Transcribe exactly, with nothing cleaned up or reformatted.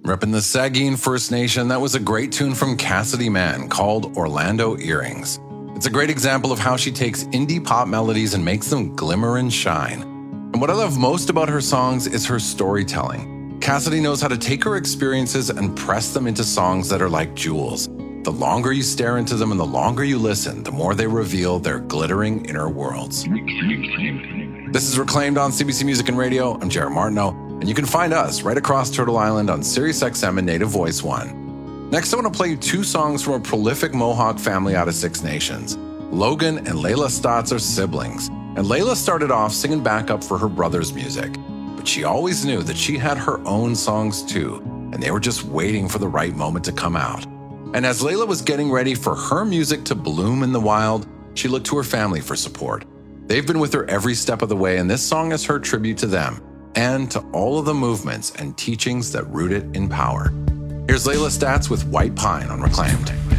Ripping the Saugeen First Nation, that was a great tune from Cassidy Mann called Orlando Earrings. It's a great example of how she takes indie pop melodies and makes them glimmer and shine. And what I love most about her songs is her storytelling. Cassidy knows how to take her experiences and press them into songs that are like jewels. The longer you stare into them and the longer you listen, the more they reveal their glittering inner worlds. This is Reclaimed on C B C Music and Radio. I'm Jared Martineau, and you can find us right across Turtle Island on SiriusXM and Native Voice one. Next, I want to play you two songs from a prolific Mohawk family out of Six Nations. Logan and Layla Stotts are siblings, and Layla started off singing backup for her brother's music. But she always knew that she had her own songs too, and they were just waiting for the right moment to come out. And as Layla was getting ready for her music to bloom in the wild, she looked to her family for support. They've been with her every step of the way, and this song is her tribute to them and to all of the movements and teachings that root it in power. Here's Layla Stotts with White Pine on Reclaimed.